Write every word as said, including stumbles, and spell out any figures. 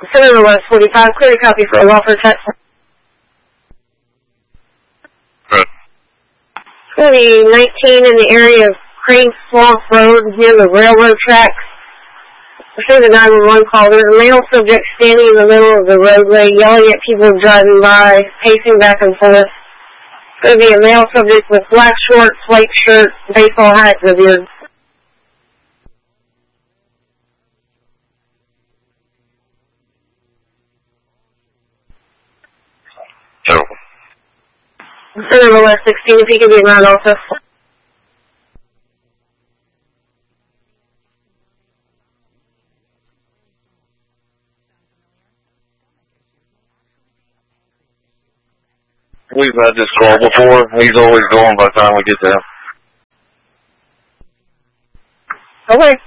Center West forty-five, clear to copy for a welfare check. Good. It's going to be nineteen in the area of Crane Swamp Road near the railroad tracks. Receive a nine one one call. There's a male subject standing in the middle of the roadway, yelling at people driving by, pacing back and forth. It's going to be a male subject with black shorts, white shirt, baseball hat, and a beard. Two. Center West sixteen, if you could be around also. We've had this call before. He's always gone by the time we get there. Okay.